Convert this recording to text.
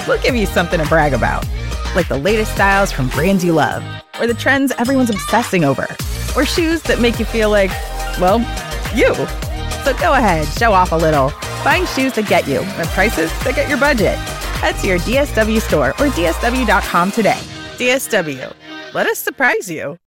We'll give you something to brag about, like the latest styles from brands you love, or the trends everyone's obsessing over, or shoes that make you feel like, well, you. So go ahead, show off a little. Find shoes that get you at prices that get your budget. Head to your DSW store or DSW.com today. DSW, let us surprise you.